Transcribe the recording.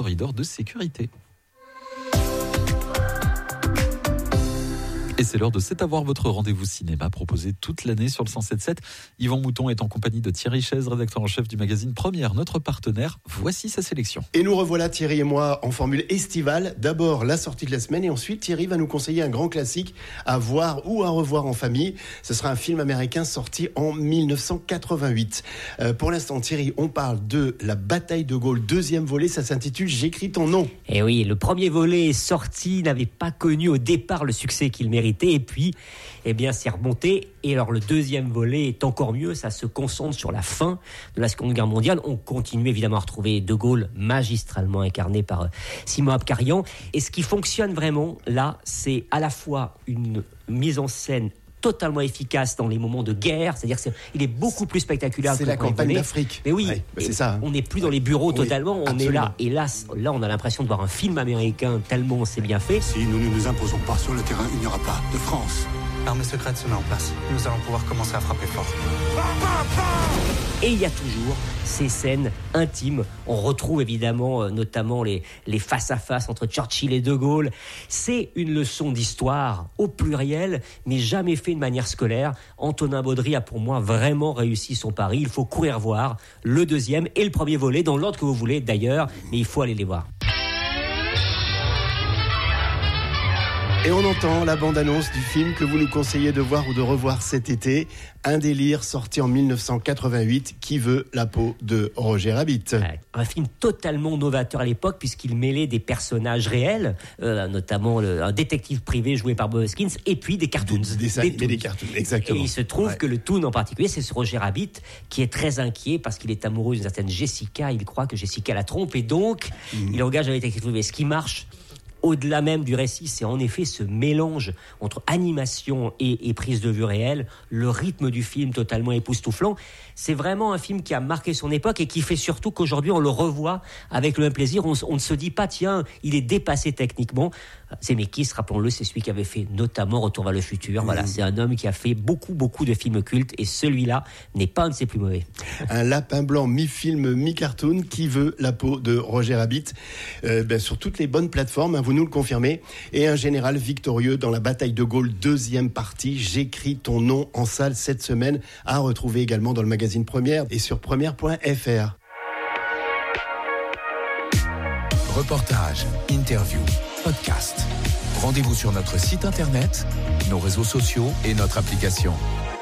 corridor de sécurité. Et c'est l'heure de C'est à voir, votre rendez-vous cinéma proposé toute l'année sur le 107.7. Yvan Mouton est en compagnie de Thierry Chaise, rédacteur en chef du magazine Première, notre partenaire. Voici sa sélection. Et nous revoilà, Thierry et moi, en formule estivale. D'abord, la sortie de la semaine, et ensuite, Thierry va nous conseiller un grand classique à voir ou à revoir en famille. Ce sera un film américain sorti en 1988. Pour l'instant, Thierry, on parle de La bataille de Gaulle, deuxième volet. Ça s'intitule J'écris ton nom. Et oui, le premier volet sorti n'avait pas connu au départ le succès qu'il méritait. Et puis, c'est remonté. Et alors, le deuxième volet est encore mieux. Ça se concentre sur la fin de la Seconde Guerre mondiale. On continue évidemment à retrouver De Gaulle, magistralement incarné par Simon Abkarian. Et ce qui fonctionne vraiment, là, c'est à la fois une mise en scène totalement efficace dans les moments de guerre, c'est-à-dire il est beaucoup plus spectaculaire. C'est la campagne d'Afrique. Mais oui, ouais, c'est ça. On n'est plus dans les bureaux totalement, on absolument. est là. Et là, on a l'impression de voir un film américain tellement c'est bien fait. Si nous ne nous imposons pas sur le terrain, il n'y aura pas de France. L'armée secrète se met en place. Nous allons pouvoir commencer à frapper fort. Et il y a toujours ces scènes intimes. On retrouve évidemment notamment les face-à-face entre Churchill et De Gaulle. C'est une leçon d'histoire au pluriel, mais jamais fait de manière scolaire. Antonin Baudry a pour moi vraiment réussi son pari. Il faut courir voir le deuxième et le premier volet, dans l'ordre que vous voulez d'ailleurs, mais il faut aller les voir. Et on entend la bande-annonce du film que vous nous conseillez de voir ou de revoir cet été. Un délire sorti en 1988 qui veut la peau de Roger Rabbit. Un film totalement novateur à l'époque puisqu'il mêlait des personnages réels, notamment un détective privé joué par Bob Hoskins et puis des cartoons. Des cartoons, exactement. Et il se trouve que le toon en particulier, c'est ce Roger Rabbit qui est très inquiet parce qu'il est amoureux d'une certaine Jessica. Il croit que Jessica la trompe et donc il engage un détective privé. Ce qui marche au-delà même du récit, c'est en effet ce mélange entre animation et prise de vue réelle, le rythme du film totalement époustouflant. C'est vraiment un film qui a marqué son époque et qui fait surtout qu'aujourd'hui on le revoit avec le même plaisir. On ne se dit pas, tiens, il est dépassé techniquement. Zemeckis, rappelons-le, c'est celui qui avait fait notamment Retour vers le futur. Voilà, c'est un homme qui a fait beaucoup de films cultes et celui-là n'est pas un de ses plus mauvais. Un lapin blanc mi-film, mi-cartoon qui veut la peau de Roger Rabbit sur toutes les bonnes plateformes, vous nous le confirmez. Et un général victorieux dans la bataille de Gaulle, deuxième partie. J'écris ton nom en salle cette semaine, à retrouver également dans le magazine Première et sur première.fr. Reportages, interviews, podcasts. Rendez-vous sur notre site internet, nos réseaux sociaux et notre application.